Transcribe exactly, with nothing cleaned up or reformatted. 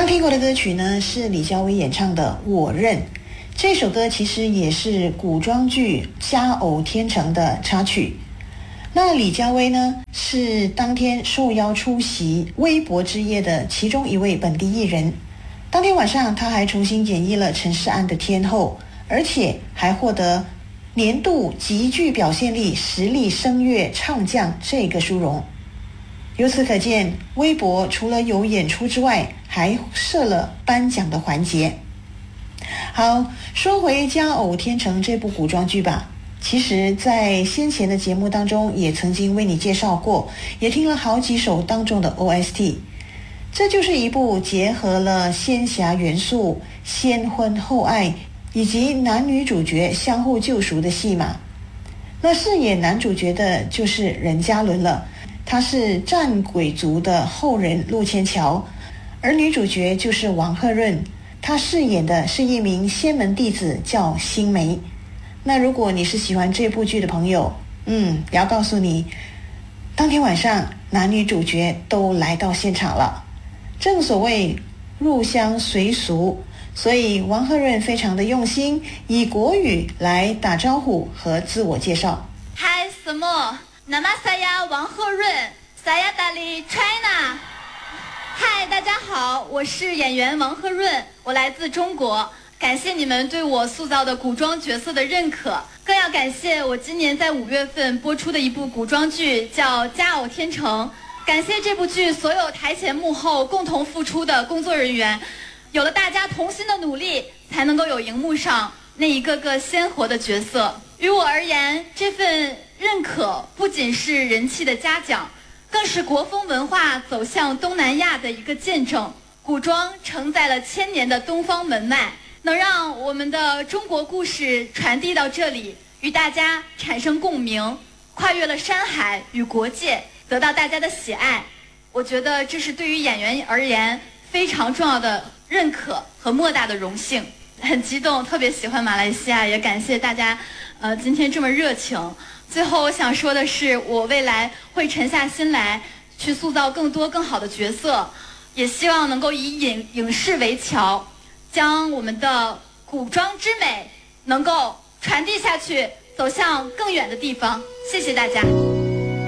刚听过的歌曲呢，是李佳薇演唱的《我认》。这首歌其实也是古装剧《佳偶天成》的插曲。那李佳薇呢，是当天受邀出席微博之夜的其中一位本地艺人。当天晚上，她还重新演绎了陈势安的《天后》，而且还获得年度极具表现力实力声乐唱将这个殊荣。由此可见，微博除了有演出之外，还设了颁奖的环节。好，说回《佳偶天成》这部古装剧吧。其实在先前的节目当中也曾经为你介绍过，也听了好几首当中的 O S T。 这就是一部结合了仙侠元素、先婚后爱以及男女主角相互救赎的戏码。那饰演男主角的就是任嘉伦了，他是战鬼族的后人陆千桥，而女主角就是王鹤润，她饰演的是一名仙门弟子，叫星梅。那如果你是喜欢这部剧的朋友，嗯，也要告诉你，当天晚上男女主角都来到现场了。正所谓入乡随俗，所以王鹤润非常的用心，以国语来打招呼和自我介绍。 嗨，什么？Nama saya 王鹤润 ，saya dari China。嗨，大家好，我是演员王鹤润，我来自中国。感谢你们对我塑造的古装角色的认可，更要感谢我今年在五月份播出的一部古装剧，叫《佳偶天成》。感谢这部剧所有台前幕后共同付出的工作人员，有了大家同心的努力，才能够有荧幕上那一个个鲜活的角色。于我而言，这份认可不仅是人气的嘉奖，更是国风文化走向东南亚的一个见证。古装承载了千年的东方门脉，能让我们的中国故事传递到这里，与大家产生共鸣，跨越了山海与国界，得到大家的喜爱。我觉得这是对于演员而言非常重要的认可和莫大的荣幸。很激动，特别喜欢马来西亚，也感谢大家呃今天这么热情。最后我想说的是，我未来会沉下心来去塑造更多更好的角色，也希望能够以影影视为桥，将我们的古装之美能够传递下去，走向更远的地方。谢谢大家。